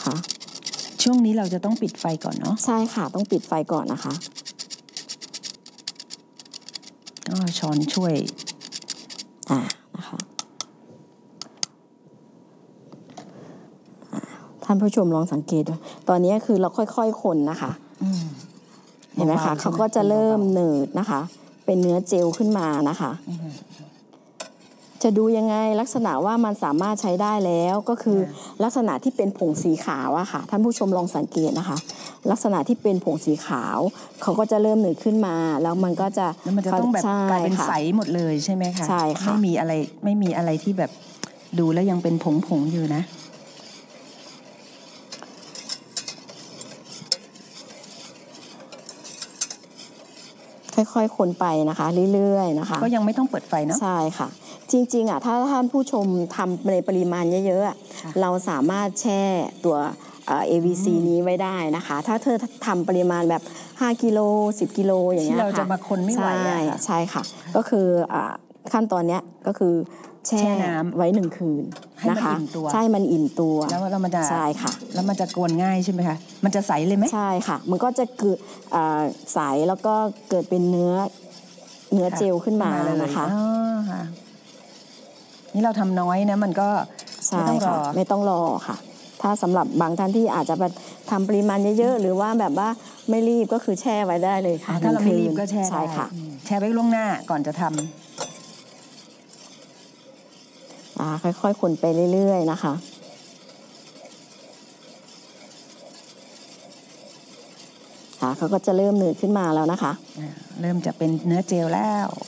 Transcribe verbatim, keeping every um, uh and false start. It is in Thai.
นะคะช่วงนี้เราจะต้องปิดไฟก่อนเนาะใช่ค่ะต้องปิดไฟก่อนนะคะก็ช้อนช่วยอ่านะคะท่านผู้ชมลองสังเกตดูตอนนี้คือเราค่อยๆคนนะคะเห็นไหมคะเขาก็จะเริ่มหนืดนะคะเป็นเนื้อเจลขึ้นมานะคะจะดูยังไงลักษณะว่ามันสามารถใช้ได้แล้วก็คือลักษณะที่เป็นผงสีขาวอะค่ะท่านผู้ชมลองสังเกตนะคะลักษณะที่เป็นผงสีขาวเขาก็จะเริ่มหนืดขึ้นมาแล้วมันก็จะแล้วมันจะต้องแบบกลายเป็นใสหมดเลยใช่ไหมคะใช่ค่ะไม่มีอะไรไม่มีอะไรที่แบบดูแล้วยังเป็นผงๆอยู่นะค่อยๆคนไปนะคะเรื่อยๆนะคะก็ยังไม่ต้องเปิดไฟเนาะใช่ค่ะจริงๆอ่ะถ้าท่านผู้ชมทำในปริมาณเยอะๆเราสามารถแช่ตัว เอ วี ซี นี้ไว้ได้นะคะถ้าเธอทำปริมาณแบบห้ากิโลสิบกิโลอย่างเงี้ยค่ะที่เราจะมาคนไม่ไหวอะค่ะใช่ค่ะก็คือขั้นตอนเนี้ยก็คือแช่น้ำไว้หนึ่งคืนนะคะใช่มันอิ่มตัวแล้วแล้วมันจะใช่ค่ะแล้วมันจะกวนง่ายใช่ไหมคะมันจะใสเลยไหมใช่ค่ะมันก็จะเกิดใสแล้วก็เกิดเป็นเนื้อเนื้อเจลขึ้นมานะคะนี่เราทำน้อยนะมันก็ไม่ต้องรอไม่ต้องรอค่ะถ้าสำหรับบางท่านที่อาจจะแบบทำปริมาณเยอะๆหรือว่าแบบว่าไม่รีบก็คือแช่ไว้ได้เลยค่ะถ้าเราไม่รีบก็แช่ใช่ค่ะแช่ไว้ล่วงหน้าก่อนจะทำค่อยๆคนไปเรื่อยๆนะคะเขาก็จะเริ่มหนืดขึ้นมาแล้วนะคะเริ่มจะเป็นเนื้อเจลแล้ว